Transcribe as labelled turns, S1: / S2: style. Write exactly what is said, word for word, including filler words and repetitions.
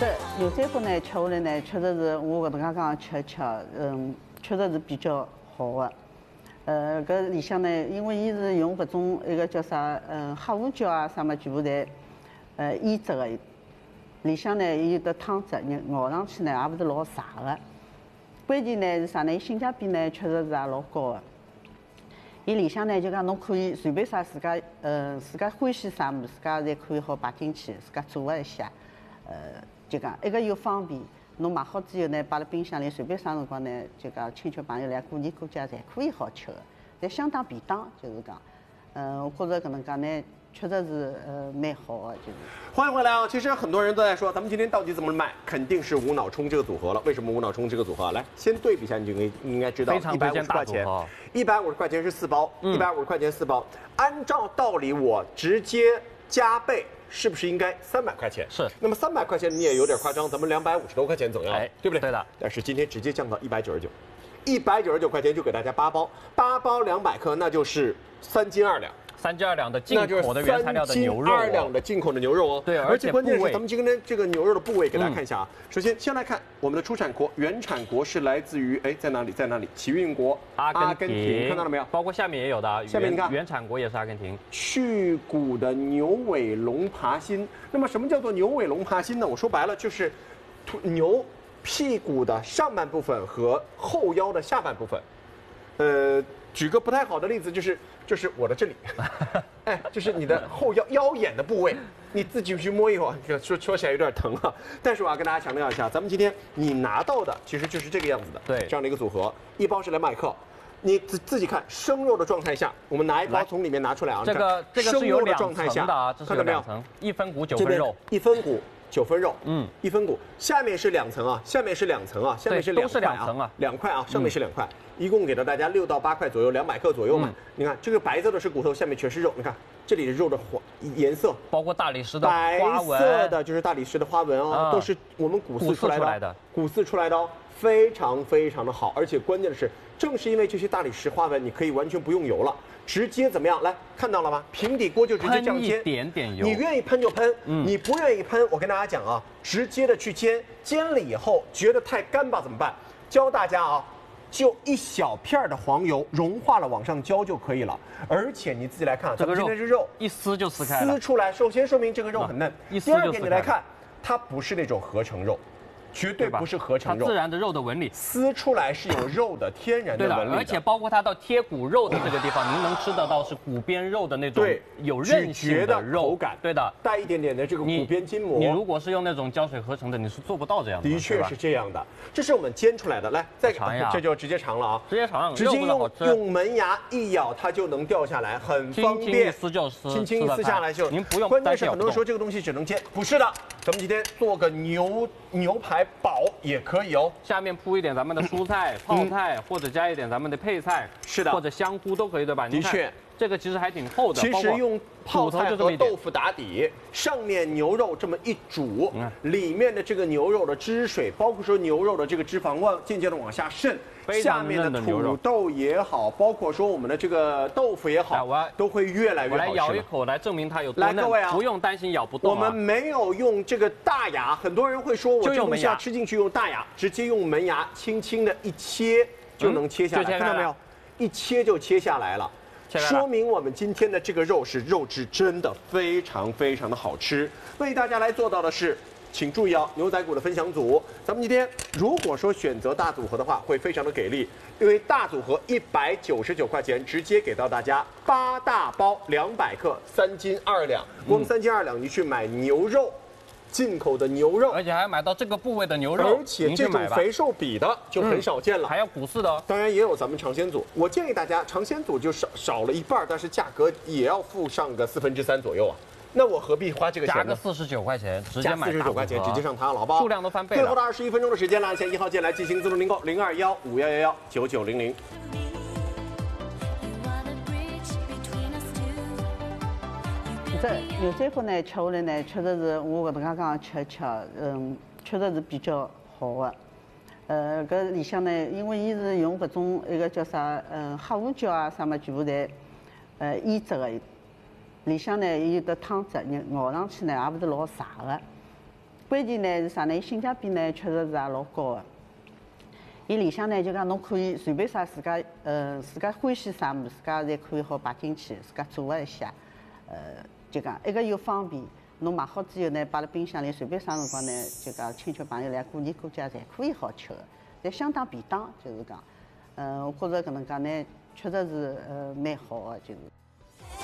S1: 这牛仔骨呢，吃下来呢，确实是我搿能介讲吃一吃，嗯，确实是比较好的。呃，搿里向呢，因为伊是用搿种一个叫啥，嗯，黑胡椒啊，啥么全部侪呃腌制的。里向呢，伊的汤汁咬上去呢，也勿是老柴的。关键呢是啥呢？伊性价比呢，确实是也老高的。伊里向呢，就讲侬可以随便啥自家，呃，自家欢喜啥物事，自家侪可以好摆进去，自家做一下，呃，就讲一个又方便。侬买好之后呢，摆辣冰箱里，随便啥辰光呢，就讲亲戚朋友来过年过节侪可以好吃的，侪相当便当，就是讲，嗯，我觉着搿能介呢，确实是呃蛮好的，就是。
S2: 欢迎回来啊！其实很多人都在说，咱们今天到底怎么买？肯定是无脑冲这个组合了。为什么无脑冲这个组合？来，先对比一下，你就应应该知道，一百五十块钱，一百五十块钱是四包，一百五十块钱四包。按照道理，我直接加倍。是不是应该三百块钱？
S3: 是。
S2: 那么三百块钱你也有点夸张，咱们两百五十多块钱总要，哎，对不对？
S3: 对的。
S2: 但是今天直接降到一百九十九，一百九十九块钱就给大家八包，八包两百克，那就是三斤二两。
S3: 三斤二两的进口的原材料的牛肉、哦，
S2: 二两的进口的牛肉哦。
S3: 对，
S2: 而且关键是咱们今天这个牛肉的部位给大家看一下啊。嗯、首先，先来看我们的出产国，原产国是来自于哎在哪里？在哪里？起运国
S3: 阿根廷，阿根廷
S2: 看到了没有？
S3: 包括下面也有的，
S2: 下面你看，
S3: 原产国也是阿根廷。
S2: 去骨的牛尾龙爬心。那么什么叫做牛尾龙爬心呢？我说白了就是牛屁股的上半部分和后腰的下半部分。呃，举个不太好的例子就是。就是我的这里，哎，就是你的后腰腰眼的部位，你自己去摸一会儿，说说起来有点疼啊。但是我要跟大家强调一下，咱们今天你拿到的其实就是这个样子的，
S3: 对，
S2: 这样的一个组合，一包是两百克。你自自己看生肉的状态下，我们拿一包从里面拿出来啊。
S3: 这个这个是有两层的啊，
S2: 看到没有？
S3: 一分骨九分肉，
S2: 一分骨九分肉，
S3: 嗯，
S2: 一分骨。下面是两层啊，下面是两层啊，下面是两块啊，两块啊，上面是两块。一共给到大家六到八块左右，两百克左右嘛。嗯、你看这个白色的是骨头，下面全是肉。你看这里的肉的黄颜色，
S3: 包括大理石的花纹，
S2: 白色的就是大理石的花纹哦，嗯、都是我们骨饲出来的，骨饲出来的哦，非常非常的好。而且关键的是，正是因为这些大理石花纹，你可以完全不用油了，直接怎么样？来看到了吗？平底锅就直接这样煎，
S3: 一点点油，
S2: 你愿意喷就喷，嗯、你不愿意喷，我跟大家讲啊，直接的去煎，煎了以后觉得太干巴怎么办？教大家啊。就一小片的黄油融化了往上浇就可以了，而且你自己来看，
S3: 这个肉
S2: 这肉
S3: 一撕就撕开了，
S2: 撕出来，首先说明这个肉很嫩。
S3: 一撕就撕开了。
S2: 第二点你来看，它不是那种合成肉，绝对不是合成肉，
S3: 它自然的肉的纹理，
S2: 撕出来是有肉的天然的纹理的，
S3: 而且包括它到贴骨肉的这个地方，您能吃得到是骨边肉的那种有韧性的肉
S2: 口感，
S3: 对的，
S2: 带一点点的这个骨边筋膜。
S3: 你如果是用那种胶水合成的，你是做不到这样的。
S2: 的确是这样的，这是我们煎出来的，来再
S3: 尝一下，
S2: 这就直接尝了啊，
S3: 直接尝，
S2: 直接用用门牙一咬它就能掉下来，很方便，轻轻
S3: 一撕就撕，
S2: 轻轻一撕下来就。
S3: 您不用。
S2: 关键是很多人说这个东西只能煎，不是的，咱们今天做个牛牛排煲也可以哦。
S3: 下面铺一点咱们的蔬菜、泡菜，或者加一点咱们的配菜，
S2: 是的，
S3: 或者香菇都可以，对吧？
S2: 的确，
S3: 这个其实还挺厚的。
S2: 其实用泡菜和豆腐打底，上面牛肉这么一煮，里面的这个牛肉的汁水，包括说牛肉的这个脂肪往渐渐的往下渗。下面的土豆也好，包括说我们的这个豆腐也好，都会越来越好吃。
S3: 我来咬一口来证明它有多嫩。
S2: 来，各位啊，
S3: 不用担心咬不动。
S2: 我们没有用这个大牙，很多人会说我这东西要吃进去用大牙，直接用门牙轻轻的一切就能切下来，看到没有？一切就切下来了。说明我们今天的这个肉是肉质真的非常非常的好吃。为大家来做到的是。请注意啊，牛仔骨的分享组，咱们今天如果说选择大组合的话，会非常的给力，因为大组合一百九十九块钱，直接给到大家八大包两百克，三斤二两，光三斤二两，你去买牛肉，进口的牛肉，
S3: 而且还买到这个部位的牛肉，
S2: 而且这种肥瘦比的就很少见了，
S3: 嗯、还要骨饲的哦。
S2: 当然也有咱们尝鲜组，我建议大家尝鲜组就少少了一半，但是价格也要付上个四分之三左右啊。那我何必花这个钱呢？
S3: 加个四十九块钱，直接买
S2: 四十九块钱，直接上它了，好不好？
S3: 数量都翻倍了。
S2: 最后的二十一分钟的时间了，按下一号键来进行自动订购，零二幺五幺幺幺九九零零。
S1: 这牛仔骨呢，吃下来呢，确实是我搿能介讲吃一吃，嗯，确实是比较好的。呃，搿里向呢，因为伊是用搿种一个叫啥，嗯，黑胡椒啊，啥么全部侪呃腌制的。里向呢，伊的汤汁咬上去呢，也勿是老柴的。 关键呢是啥呢？性价比呢确实是也老高的。伊里向呢就讲侬可以随便啥自家呃自家欢喜啥物事，自家侪可以好摆进去，自家做了一下，呃就讲一个又方便，侬买好之后呢摆辣冰箱里，随便啥辰光呢就讲亲戚朋友来过年过节侪可以好吃的，侪相当便当，就是讲，呃我觉着搿能介呢确实是呃蛮好的，就是。